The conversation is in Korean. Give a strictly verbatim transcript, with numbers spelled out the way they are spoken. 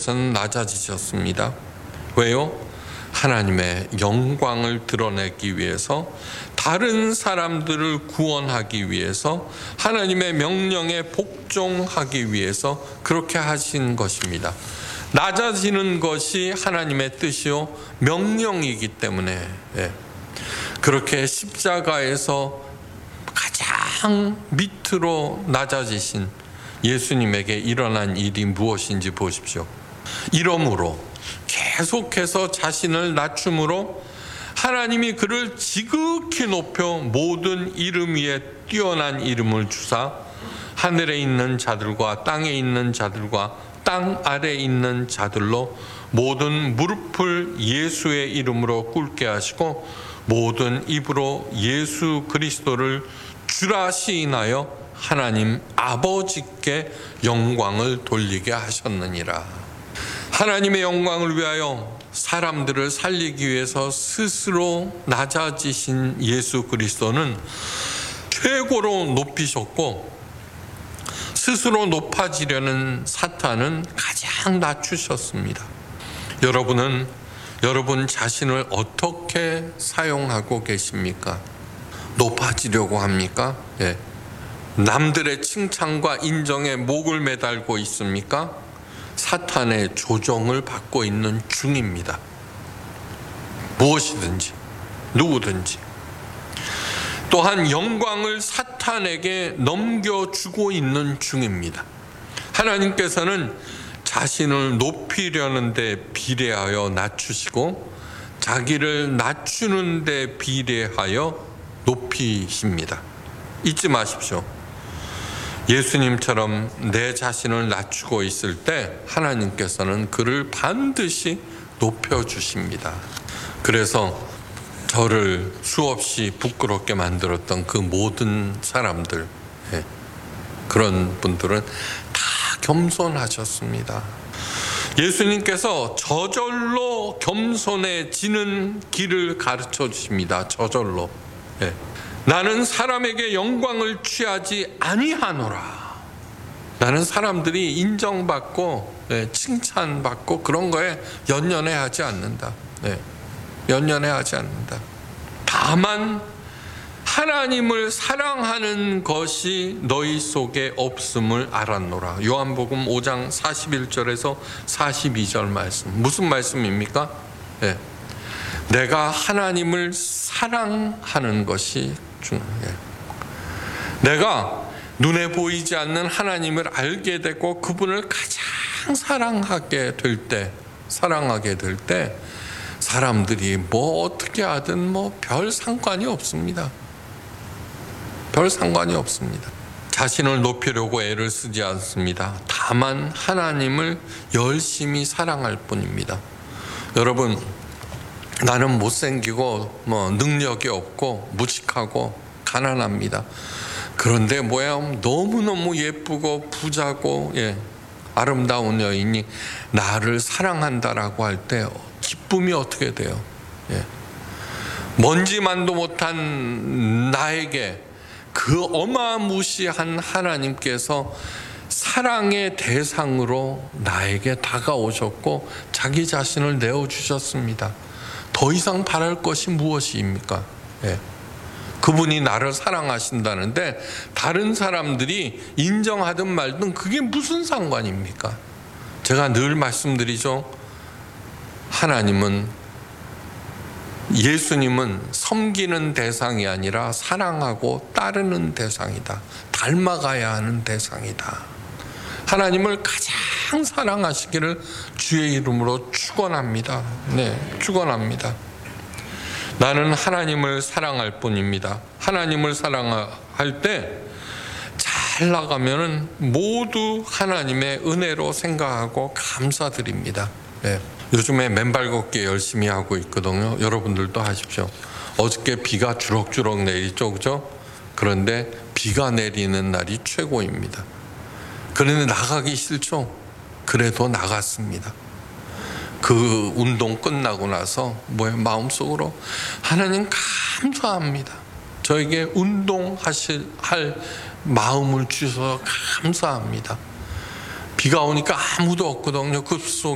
하나님께서는 낮아지셨습니다. 왜요? 하나님의 영광을 드러내기 위해서, 다른 사람들을 구원하기 위해서, 하나님의 명령에 복종하기 위해서 그렇게 하신 것입니다. 낮아지는 것이 하나님의 뜻이요 명령이기 때문에 예. 그렇게 십자가에서 가장 밑으로 낮아지신 예수님에게 일어난 일이 무엇인지 보십시오. 이러므로 계속해서 자신을 낮춤으로 하나님이 그를 지극히 높여 모든 이름 위에 뛰어난 이름을 주사 하늘에 있는 자들과 땅에 있는 자들과 땅 아래에 있는 자들로 모든 무릎을 예수의 이름으로 꿇게 하시고 모든 입으로 예수 그리스도를 주라 시인하여 하나님 아버지께 영광을 돌리게 하셨느니라. 하나님의 영광을 위하여 사람들을 살리기 위해서 스스로 낮아지신 예수 그리스도는 최고로 높이셨고, 스스로 높아지려는 사탄은 가장 낮추셨습니다. 여러분은 여러분 자신을 어떻게 사용하고 계십니까? 높아지려고 합니까? 예. 남들의 칭찬과 인정에 목을 매달고 있습니까? 사탄의 조종을 받고 있는 중입니다. 무엇이든지, 누구든지. 또한 영광을 사탄에게 넘겨주고 있는 중입니다. 하나님께서는 자신을 높이려는 데 비례하여 낮추시고 자기를 낮추는 데 비례하여 높이십니다. 잊지 마십시오. 예수님처럼 내 자신을 낮추고 있을 때 하나님께서는 그를 반드시 높여주십니다. 그래서 저를 수없이 부끄럽게 만들었던 그 모든 사람들, 예, 그런 분들은 다 겸손하셨습니다. 예수님께서 저절로 겸손해지는 길을 가르쳐 주십니다. 저절로. 예. 나는 사람에게 영광을 취하지 아니하노라. 나는 사람들이 인정받고 예, 칭찬받고 그런 거에 연연해하지 않는다. 예. 연연해하지 않는다. 다만 하나님을 사랑하는 것이 너희 속에 없음을 알았노라. 요한복음 오 장 사십일 절에서 사십이 절 말씀. 무슨 말씀입니까? 네. 내가 하나님을 사랑하는 것이 중요해. 내가 눈에 보이지 않는 하나님을 알게 되고 그분을 가장 사랑하게 될 때, 사랑하게 될 때 사람들이 뭐 어떻게 하든 뭐 별 상관이 없습니다. 별 상관이 없습니다. 자신을 높이려고 애를 쓰지 않습니다. 다만 하나님을 열심히 사랑할 뿐입니다. 여러분, 나는 못생기고 뭐 능력이 없고 무식하고 가난합니다. 그런데 뭐야, 너무너무 예쁘고 부자고 예, 아름다운 여인이 나를 사랑한다라고 할 때 기쁨이 어떻게 돼요? 예. 먼지만도 못한 나에게 그 어마무시한 하나님께서 사랑의 대상으로 나에게 다가오셨고 자기 자신을 내어주셨습니다. 더 이상 바랄 것이 무엇입니까? 예. 그분이 나를 사랑하신다는데 다른 사람들이 인정하든 말든 그게 무슨 상관입니까? 제가 늘 말씀드리죠. 하나님은, 예수님은 섬기는 대상이 아니라 사랑하고 따르는 대상이다. 닮아가야 하는 대상이다. 하나님을 가장 사랑하시기를 주의 이름으로 축원합니다. 네, 축원합니다. 나는 하나님을 사랑할 뿐입니다. 하나님을 사랑할 때 잘 나가면은 모두 하나님의 은혜로 생각하고 감사드립니다. 네. 요즘에 맨발 걷기 열심히 하고 있거든요. 여러분들도 하십시오. 어저께 비가 주럭주럭 내리죠, 그죠? 그런데 비가 내리는 날이 최고입니다. 그런데 나가기 싫죠? 그래도 나갔습니다. 그 운동 끝나고 나서 뭐야, 마음속으로 하나님 감사합니다. 저에게 운동하실 할 마음을 주셔서 감사합니다. 비가 오니까 아무도 없거든요. 그 속